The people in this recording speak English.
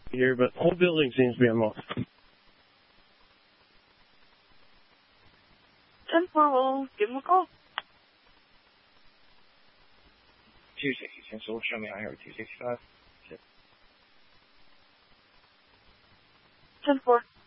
here, but whole building seems to be unlocked. 10-4 will give him a call. 260, Central, show me how here with 265. 10-4.